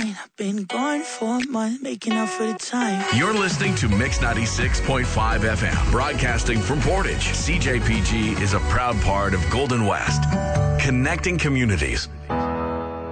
mine. I've been gone for a month, making up for the time. You're listening to Mix 96.5 FM, broadcasting from Portage. CJPG is a proud part of Golden West, connecting communities.